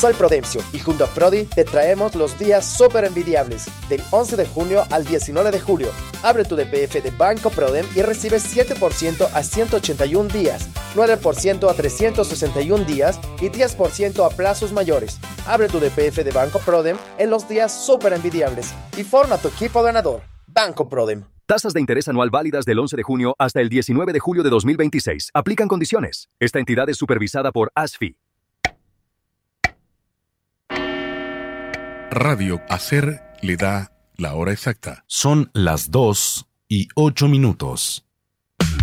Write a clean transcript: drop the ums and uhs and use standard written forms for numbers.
Soy Prudencio y junto a Prodi te traemos los días súper envidiables del 11 de junio al 19 de julio. Abre tu DPF de Banco Prodem y recibe 7% a 181 días, 9% a 361 días y 10% a plazos mayores. Abre tu DPF de Banco Prodem en los días súper envidiables y forma tu equipo ganador. Banco Prodem. Tasas de interés anual válidas del 11 de junio hasta el 19 de julio de 2026. Aplican condiciones. Esta entidad es supervisada por ASFI. Radio Hacer le da la hora exacta. Son las 2:08.